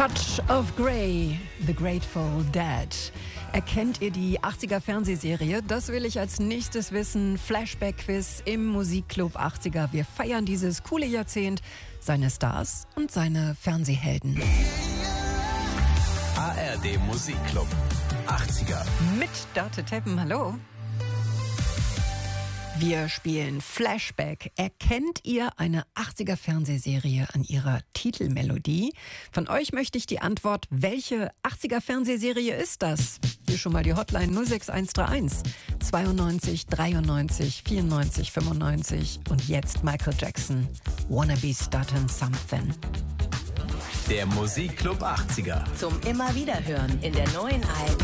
Touch of Grey, The Grateful Dead. Erkennt ihr die 80er Fernsehserie? Das will ich als nächstes wissen. Flashback-Quiz im Musikclub 80er. Wir feiern dieses coole Jahrzehnt, seine Stars und seine Fernsehhelden. ARD Musikclub 80er. Mit Date Teppen, hallo. Wir spielen Flashback. Erkennt ihr eine 80er Fernsehserie an ihrer Titelmelodie? Von euch möchte ich die Antwort, welche 80er Fernsehserie ist das? Hier schon mal die Hotline 06131 92 93 94 95 und jetzt Michael Jackson. Wanna be starting something. Der Musikclub 80er. Zum immer wieder hören in der neuen ARD